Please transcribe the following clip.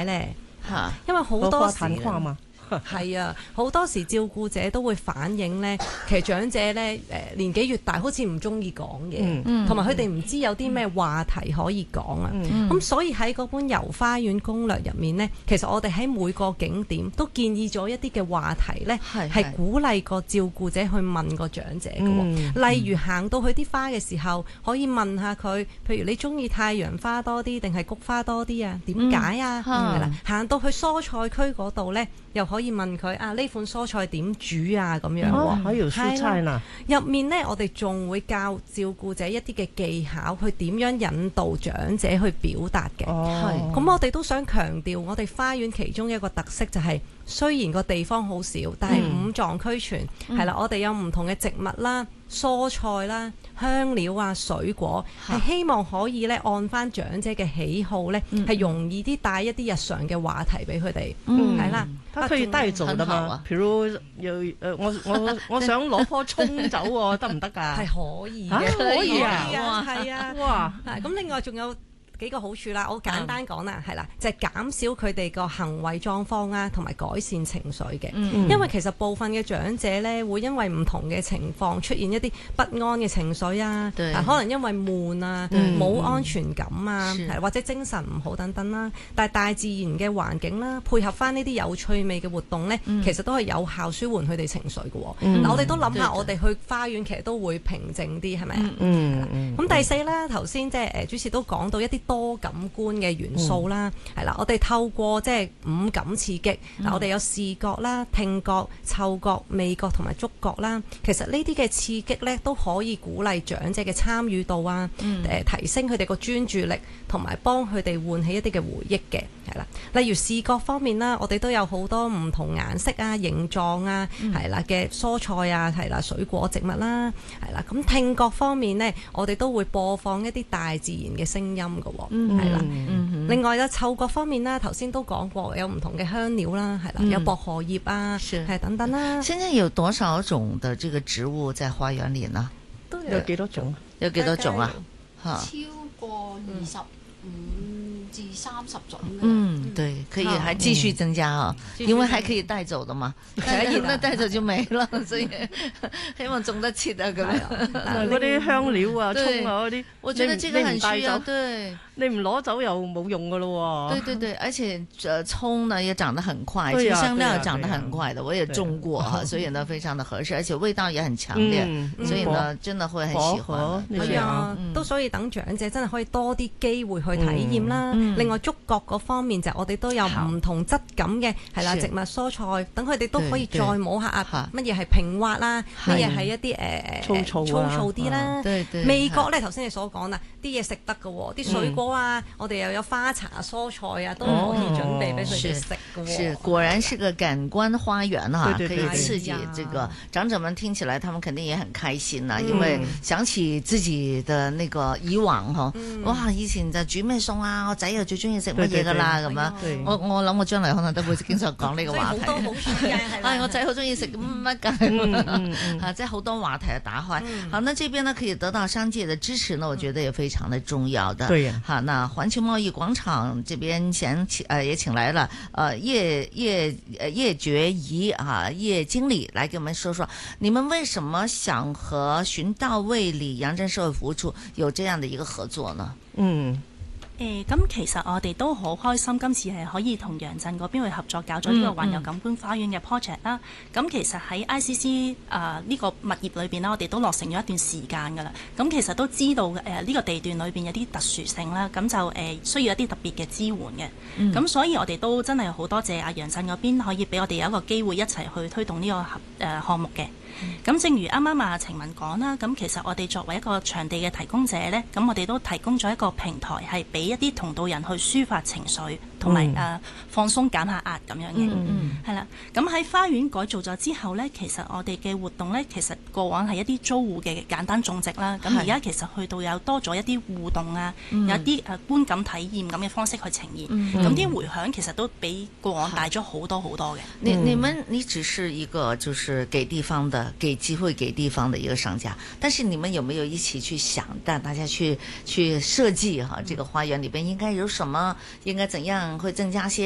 解咧？因為好多時係啊，好多時照顧者都會反映咧，其實長者咧年紀越大，好似唔中意講嘢，同埋佢哋唔知有啲咩話題可以講啊。咁所以喺嗰本遊花園攻略入面呢，其實我哋喺每個景點都建議咗一啲嘅話題呢，係鼓勵個照顧者去問個長者嘅。例如行到去啲花嘅時候，可以問下佢，譬如你中意太陽花多啲定係菊花多啲啊？點解啊？係啦，行到去蔬菜區嗰度呢，又可以問佢啊，呢款蔬菜點煮啊咁樣喎。 還有蔬菜呢？ 入面呢，我哋仲會教照顧者一啲嘅技巧，去點樣引導長者去表達嘅。咁我哋都想強調，我哋花園其中一個特色就係，雖然個地方好少，但係五臟俱全。係啦，我哋有唔同嘅植物啦、蔬菜啦、香料啊、水果，係希望可以咧按翻長者嘅喜好咧，係容易啲帶一啲日常嘅話題俾佢哋。係啦， 他可以帶走的嘛？譬如我想攞棵葱走喎，得唔得㗎？ 係可以嘅， 可以啊， 係啊，哇！咁另外仲有幾個好處啦，我簡單講啦，係啦，就係減少佢哋個行為狀況啊，同埋改善情緒嘅。因為其實部分嘅長者咧，會因為唔同嘅情況出現一啲不安嘅情緒啊，可能因為悶啊、冇安全感啊，或者精神唔好等等啦。但係大自然嘅環境啦，配合翻呢啲有趣味嘅活動咧，其實都係有效舒緩佢哋情緒嘅。嗱，我哋都諗下，我哋去花園其實都會平靜啲，係咪啊？咁第四咧，頭先即係主持都講到一啲多感官嘅元素啦，係啦，我哋透過即係五感刺激，嗱，我哋有視覺啦、聽覺、嗅覺、味覺同埋觸覺啦。其實呢啲嘅刺激咧，都可以鼓勵長者嘅參與度啊，提升佢哋個專注力，同埋幫佢哋喚起一啲嘅回憶嘅，係啦。例如視覺方面啦，我哋都有好多唔同顏色啊、形狀啊，係啦嘅蔬菜啊，係啦水果植物啦，係啦。咁聽覺方面呢，我哋都會播放一啲大自然嘅聲音㗎喎。係啦，另外咧嗅覺方面啦，頭先都講過有唔同嘅香料啦，係啦，有薄荷葉啊，係等等啦。 現在有多少種的這個植物在花園裏呢？ 都有幾多種？ 有幾多種啊？ 超過25至30種。 對，可以還繼續增加啊，因為還可以帶走的嘛。可以，那帶走就沒了，所以希望種得切啊咁樣。 嗰啲香料啊、葱啊嗰啲， 我覺得這個很需要。對， 你唔攞走又冇用噶咯。 對對對，而且葱呢也長得很快，其實香料也長得很快的，我也種過哈，所以呢非常的合適，而且味道也很強烈，所以呢真的會很喜歡。 係啊，都所以等長者真係可以多啲機會去體驗啦。另外觸覺嗰方面就我哋都有唔同質感嘅係啦，植物蔬菜，等佢哋都可以再摸下啊，乜嘢係平滑啦，乜嘢係一啲粗糙啲啦。味覺咧，頭先你所講啦，啲嘢食得㗎喎，啲水果啊，我哋又有花茶、蔬菜啊，都可以準備俾佢哋食㗎喎。 是，果然是個感官花園哈，可以刺激這個長者們聽起來，他們肯定也很開心啦，因為想起自己的那個以往嗬，哇，以前就煮咩餸啊，我仔又最中意食乜嘢噶啦咁樣。我諗我將來可能都會經常講呢個話題。 好多好處嘅，係我仔好中意食乜㗎，即係好多話題啊打開。好，那這邊呢可以得到商界的支持呢，我覺得也非常的重要的。 對呀。 好，那環球貿易廣場這邊也請來了葉覺儀葉經理來給我們說說，你們為什麼想和尋到位里陽鎮社會服務處有這樣的一個合作呢？ 咁其實我哋都好開心，今次係可以同陽鎮嗰邊去合作搞咗呢個環遊感官花園嘅 project 啦。咁其實喺 ICC 呢個物業裏邊啦，我哋都落成咗一段時間㗎啦。咁其實都知道呢個地段裏邊有啲特殊性啦，咁就需要一啲特別嘅支援嘅。咁所以我哋都真係好多謝陽鎮嗰邊可以俾我哋有一個機會一齊去推動呢個項目嘅。咁正如啱啱程文講啦，咁其實我哋作為一個場地嘅提供者呢，咁我哋都提供咗一個平台，係俾一啲同道人去抒發情緒，同埋放鬆減下壓咁樣嘅，係啦。咁喺花園改造咗之後呢，其實我哋嘅活動呢，其實過往係一啲租戶嘅簡單種植啦，咁而家其實去到有多咗一啲互動啊，有一啲觀感體驗咁嘅方式去呈現，咁啲迴響其實都比過往大咗好多好多嘅。 你只是一個就是給地方的。給機會給地方的一個商家，但是你們有沒有一起去想，帶大家去設計這個花園裏邊應該有什麼，應該怎樣會增加些